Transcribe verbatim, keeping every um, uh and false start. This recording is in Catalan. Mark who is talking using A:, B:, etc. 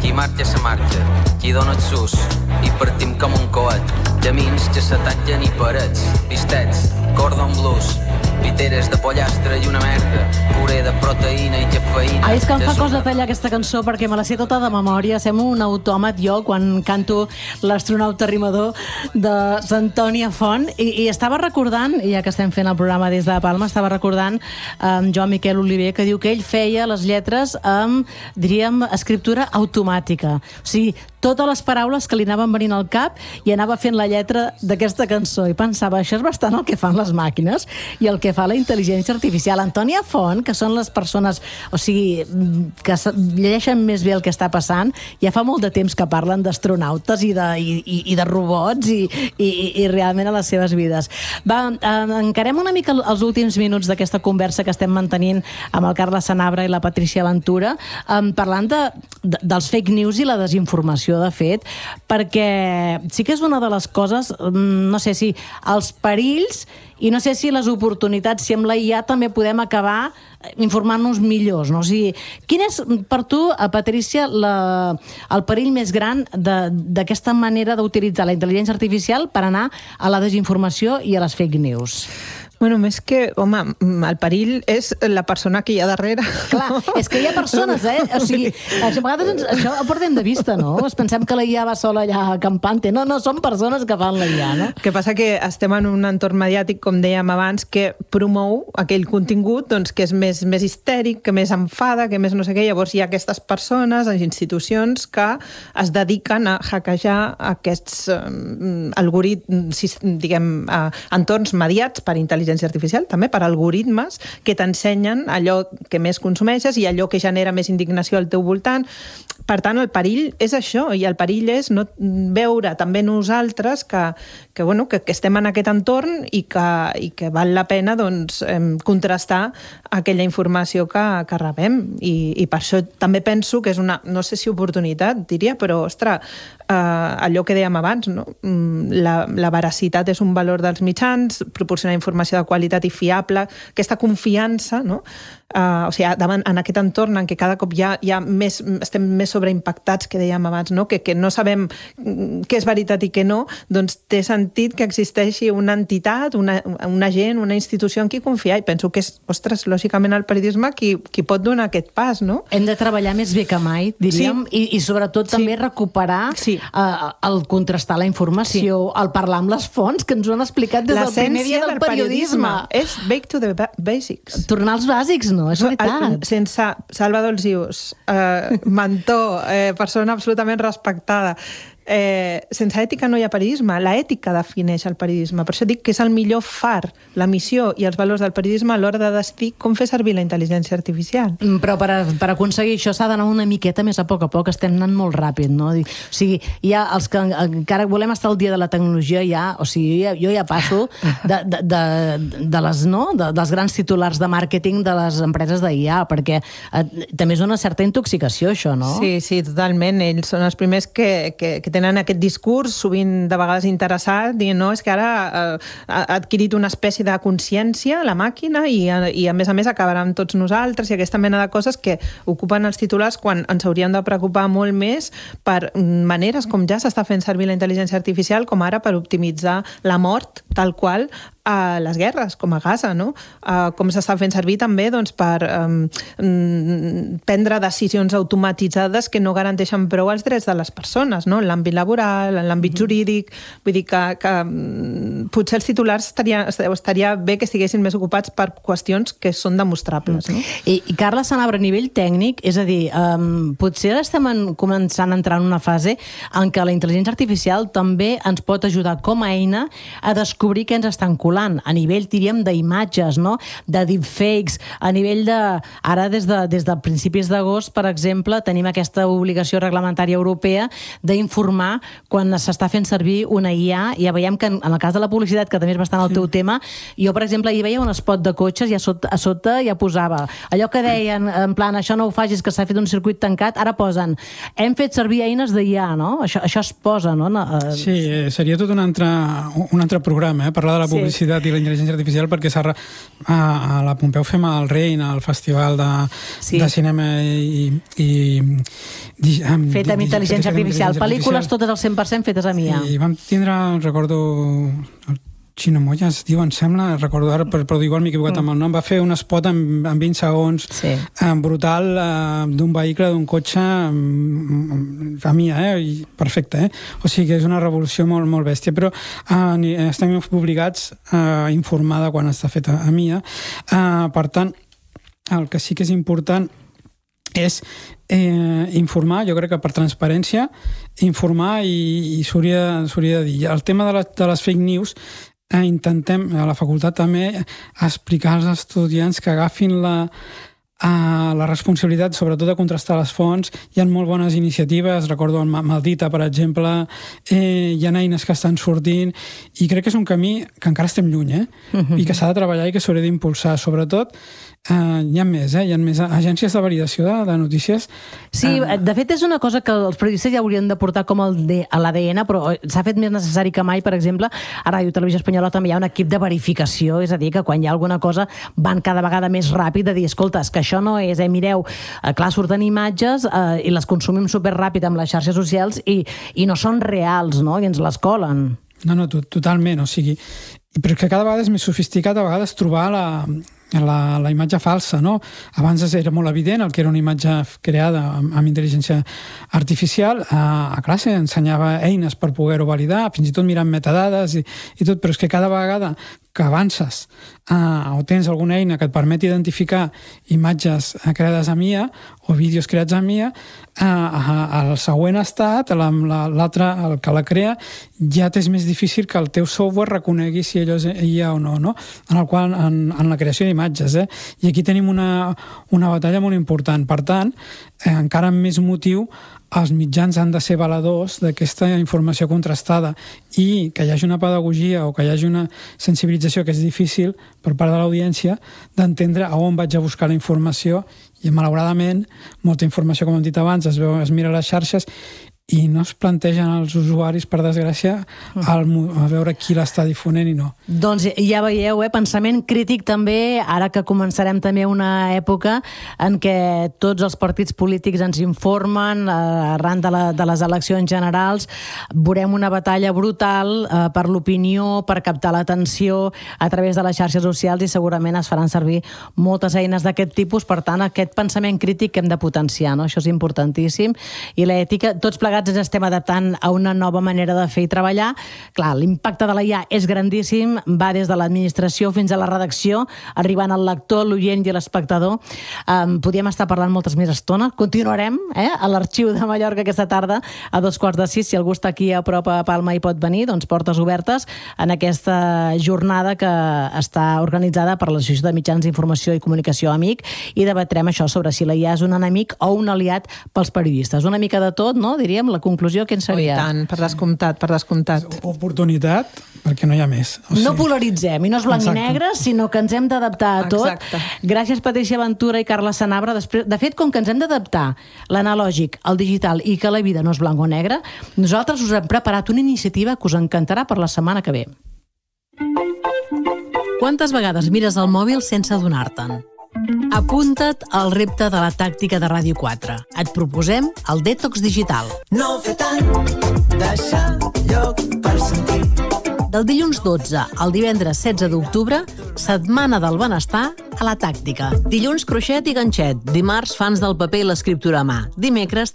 A: Qui marxa se marxa, qui dona el sus, i partim com un coet. Camins que s'atatgen i parets, pistets, cordon blues, piteres de pollastre i una merda, puré de proteïna i cafeïna.
B: Ah, és que em fa cosa tallar aquesta cançó perquè me la sé tota de memòria. Semblo un autòmat jo quan canto l'astronauta rimador de Santònia Font i, i estava recordant, ja que estem fent el programa des de Palma, estava recordant amb um, Joan Miquel Oliver, que diu que ell feia les lletres amb, diríem, escriptura automàtica. O sigui, totes les paraules que li anaven venint al cap i anava fent la lletra d'aquesta cançó i pensava, això és bastant el que fan les màquines i el que fa la intel·ligència artificial. Antònia Font, que són les persones, o sigui, que llegeixen més bé el que està passant, ja fa molt de temps que parlen d'astronautes i de, i, i, i de robots i, i, i realment a les seves vides. Va, encarem una mica els últims minuts d'aquesta conversa que estem mantenint amb el Carles Sanabra i la Patrícia Ventura, parlant de, de, dels fake news i la desinformació, de fet, perquè sí que és una de les coses, no sé si els perills i no sé si les oportunitats, si amb la I A també podem acabar informant-nos millors, no? O sigui, quin és per tu, Patrícia, la, el perill més gran d'aquesta manera d'utilitzar la intel·ligència artificial per anar a la desinformació i a les fake news?
C: Bueno, més que, home, el perill és la persona que hi ha darrere.
B: Clar, és que hi ha persones, eh? O sigui, a vegades ens, això ho perdem de vista, no? Es pensem que la I A va sola allà campante. No, no, són persones que fan la I A, no?
C: El que passa que estem en un entorn mediàtic, com dèiem abans, que promou aquell contingut doncs, que és més, més histèric, que més enfada, que més no sé què. Llavors hi ha aquestes persones, les institucions, que es dediquen a hackejar aquests um, algoritmes, diguem, uh, entorns mediats per intel·ligència artificial, també per algoritmes que t'ensenyen allò que més consumeixes i allò que genera més indignació al teu voltant. Per tant, el perill és això, i el perill és no veure també nosaltres que, que, bueno, que, que estem en aquest entorn i que, i que val la pena doncs, contrastar aquella informació que, que rebem. I, I per això també penso que és una, no sé si oportunitat, diria, però, ostres, eh, allò que dèiem abans, no? la, la veracitat és un valor dels mitjans, proporcionar informació de qualitat i fiable, aquesta confiança, no? Uh, o sigui, davant, en aquest entorn en què cada cop hi ha, hi ha més, estem més sobreimpactats, que dèiem abans, no? Que, que no sabem què és veritat i què no, doncs té sentit que existeixi una entitat, una, una gent, una institució en qui confiar, i penso que és, ostres, lògicament el periodisme qui, qui pot donar aquest pas, no?
B: Hem de treballar més bé que mai, diríem, sí. i, i sobretot també sí. recuperar sí. Uh, el contrastar la informació, sí. el parlar amb les fonts que ens ho han explicat des del primer dia del, del periodisme.
C: És back to the basics.
B: Tornar als bàsics, no? És veritat.
C: Sense Salvador Alsius, eh, mentor, eh, persona absolutament respectada, eh, sense ètica no hi ha periodisme. La ètica defineix el periodisme. Per això dic que és el millor far, la missió i els valors del periodisme a l'hora de decidir com fer servir la intel·ligència artificial.
B: Però per, a, per aconseguir això s'ha d'anar una miqueta més a poc a poc, estem anant molt ràpid, no? O sigui, hi ha els que encara volem estar al dia de la tecnologia, ja, o sigui, jo ja, jo ja passo de, de, de, de les, no? de, dels grans titulars de màrqueting de les empreses d'I A, perquè eh, també és una certa intoxicació, això, no?
C: Sí, sí, totalment. Ells són els primers que, que, que tenen aquest discurs, sovint de vegades interessat, dient, no, és que ara eh, ha adquirit una espècie de consciència la màquina i, i a més a més acabarà amb tots nosaltres, i aquesta mena de coses que ocupen els titulars quan ens hauríem de preocupar molt més per maneres com ja s'està fent servir la intel·ligència artificial, com ara per optimitzar la mort, tal qual, a les guerres, com a Gaza, no? Uh, com s'està fent servir també doncs, per um, prendre decisions automatitzades que no garanteixen prou els drets de les persones, no? En l'àmbit laboral, en l'àmbit jurídic. Vull dir que, que um, potser els titulars estaria, estaria bé que estiguessin més ocupats per qüestions que són demostrables. No?
B: I, i Carles Sanabra, a nivell tècnic, és a dir, um, potser estem en, començant a entrar en una fase en què la intel·ligència artificial també ens pot ajudar com a eina a descobrir què ens estan colant, a nivell, diríem, d'imatges, no? De deepfakes, a nivell de... Ara, des de, des de principis d'agost, per exemple, tenim aquesta obligació reglamentària europea d'informar quan s'està fent servir una I A. Ja veiem que en, en el cas de la publicitat, que també és bastant el teu tema, jo, per exemple, hi veia un spot de cotxes i a sota, a sota ja posava allò que deien, en plan, això no ho facis, que s'ha fet un circuit tancat, ara posen, hem fet servir eines d'I A, no? Això, això es posa, no?
D: Sí, seria tot un altre, un altre programa, eh? Parlar de la publicitat publicitat i la intel·ligència artificial perquè a, a la Pompeu fem el Rein, el festival de, sí. de cinema i... i di, um,
B: fet amb intel·ligència artificial. Pel·lícules totes al cent per cent fetes amb I A.
D: I vam tindre, recordo... Xino Moya es diu, em sembla, recordo ara, però igual m'he equivocat mm. amb el nom, va fer un spot en, en vint segons sí. eh, brutal eh, d'un vehicle, d'un cotxe eh, a mi, eh? I perfecte, eh? O sigui que és una revolució molt, molt bèstia, però eh, estem obligats a informar de quan està feta a mi. Eh? Eh, per tant, el que sí que és important és eh, informar, jo crec que per transparència, informar i, i s'hauria de dir. El tema de, la, de les fake news, eh, intentem a la facultat també explicar als estudiants que agafin la, eh, la responsabilitat, sobretot de contrastar les fonts. Hi ha molt bones iniciatives, recordo el Maldita, per exemple, eh, hi ha eines que estan sortint, i crec que és un camí que encara estem lluny, eh? Uh-huh. I que s'ha de treballar i que s'hauria d'impulsar, sobretot. Uh, hi ha més, eh? Hi ha més agències de validació de, de notícies.
B: Sí, uh... de fet és una cosa que els periodistes ja haurien de portar com el de, a l'A D N, però s'ha fet més necessari que mai. Per exemple, a Ràdio Televisió Espanyola també hi ha un equip de verificació, és a dir, que quan hi ha alguna cosa van cada vegada més ràpid a dir, escolta, és que això no és, eh, mireu, eh, clar, surten imatges eh, i les consumim superràpid amb les xarxes socials i, i no són reals, no? I ens les colen.
D: No, no, totalment, o sigui, però que cada vegada és més sofisticat a vegades trobar la... La, la imatge falsa, no? Abans era molt evident el que era una imatge creada amb, amb intel·ligència artificial. A, a classe ensenyava eines per poder-ho validar, fins i tot mirant metadades i, i tot, però és que cada vegada que avances uh, o tens alguna eina que et permet identificar imatges creades amb I A o vídeos creats amb I A, uh, el següent estat, l'altre, el que la crea, ja t'és més difícil que el teu software reconegui si allò és I A o no, no? En el qual, en, en la creació d'imatges, eh? I aquí tenim una, una batalla molt important. Per tant, eh, encara amb més motiu, els mitjans han de ser valedors d'aquesta informació contrastada i que hi hagi una pedagogia o que hi hagi una sensibilització que és difícil per part de l'audiència d'entendre a on vaig a buscar la informació, i malauradament molta informació, com hem dit abans, es, veu, es mira a les xarxes i no es plantegen els usuaris, per desgràcia, al, a veure qui l'està difonent i no.
B: Doncs ja veieu, eh? Pensament crític també, ara que començarem també una època en què tots els partits polítics ens informen, eh, arran de, la, de les eleccions generals, veurem una batalla brutal eh, per l'opinió, per captar l'atenció a través de les xarxes socials, i segurament es faran servir moltes eines d'aquest tipus. Per tant, aquest pensament crític que hem de potenciar, no? Això és importantíssim. I l'ètica, tots plegats ens estem adaptant a una nova manera de fer i treballar. Clar, l'impacte de la I A és grandíssim, va des de l'administració fins a la redacció, arribant al lector, l'oient i l'espectador. Um, podríem estar parlant moltes més estona. Continuarem eh, a l'Arxiu de Mallorca aquesta tarda a dos quarts de sis. Si algú està aquí a prop a Palma i pot venir, doncs portes obertes en aquesta jornada que està organitzada per l'Associació de Mitjans d'Informació i Comunicació Amic, i debatrem això sobre si la I A és un enemic o un aliat pels periodistes. Una mica de tot, no? Diríem, la conclusió, què en seria?
C: Oh, i tant, per descomptat, per descomptat.
D: Oportunitat, perquè no hi ha més. O sigui...
B: No polaritzem, i no és blanc Exacte. I negre, sinó que ens hem d'adaptar a tot.
C: Exacte.
B: Gràcies, Patrícia Ventura i Carla Sanabra. Després, de fet, com que ens hem d'adaptar l'analògic, el digital, i que la vida no és blanc o negre, nosaltres us hem preparat una iniciativa que us encantarà per la setmana que ve. Quantes vegades mires el mòbil sense adonar-te'n? Apunta't al repte de la tàctica de Ràdio quatre. Et proposem el dètox digital.
E: No fer tant, deixar lloc per sentir.
B: Del dilluns dotze al divendres setze d'octubre, Setmana del Benestar a la Tàctica. Dilluns, croixet i ganxet. Dimarts, fans del paper i l'escriptura a mà. Dimecres,